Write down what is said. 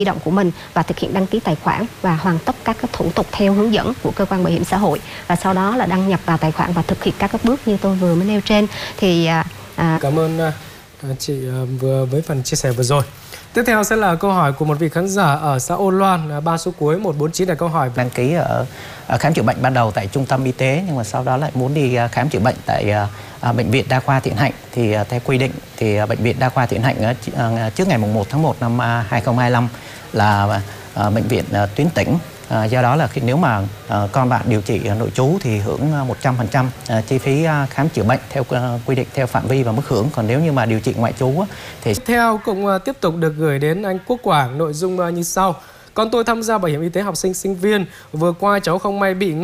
di động của mình và thực hiện đăng ký tài khoản và hoàn tất các thủ tục theo hướng dẫn của cơ quan bảo hiểm xã hội, và sau đó là đăng nhập vào tài khoản và thực hiện các bước như tôi vừa mới nêu trên. Thì cảm ơn chị với phần chia sẻ vừa rồi. Tiếp theo sẽ là câu hỏi của một vị khán giả ở xã Ôn Loan, 3 số cuối 149 là câu hỏi đăng ký ở khám chữa bệnh ban đầu tại trung tâm y tế, nhưng mà sau đó lại muốn đi khám chữa bệnh tại bệnh viện Đa khoa Thiện Hạnh. Thì theo quy định thì bệnh viện Đa khoa Thiện Hạnh trước ngày 1 tháng 1 năm 2025 là bệnh viện tuyến tỉnh. Do đó là nếu mà con bạn điều trị nội trú thì hưởng 100% chi phí khám chữa bệnh theo quy định, theo phạm vi và mức hưởng. Còn nếu như mà điều trị ngoại trú thì tiếp theo cũng tiếp tục được gửi đến anh Quốc Quảng, nội dung như sau: con tôi tham gia bảo hiểm y tế học sinh sinh viên, vừa qua cháu không may bị